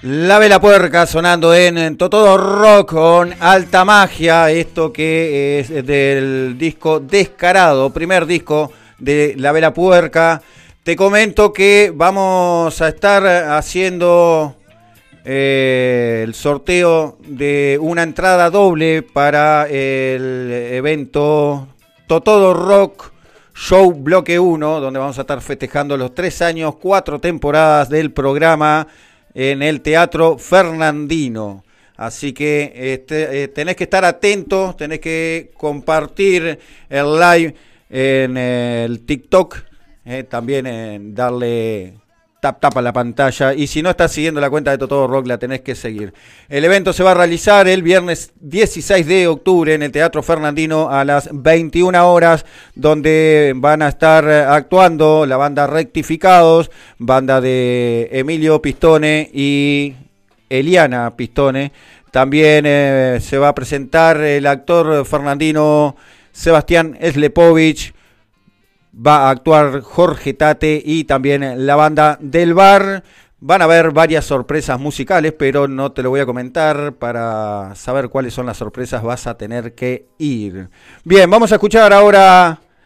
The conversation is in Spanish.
La Vela Puerca sonando en Todo Rock con Alta Magia, esto que es del disco Descarado, primer disco de La Vela Puerca. Te comento que vamos a estar haciendo el sorteo de una entrada doble para el evento Todo Rock Show Bloque 1, donde vamos a estar festejando los 3 años, 4 temporadas del programa en el Teatro Fernandino. Así que tenés que estar atentos, tenés que compartir el live en el TikTok, también darle tap a la pantalla, y si no estás siguiendo la cuenta de Todo Rock, la tenés que seguir. El evento se va a realizar el viernes 16 de octubre en el Teatro Fernandino a las 21 horas, donde van a estar actuando la banda Rectificados, banda de Emilio Pistone y Eliana Pistone. También se va a presentar el actor fernandino Sebastián Slepovich. Va a actuar Jorge Tate y también la banda del bar. Van a haber varias sorpresas musicales, pero no te lo voy a comentar. Para saber cuáles son las sorpresas vas a tener que ir. Bien, vamos a escuchar ahora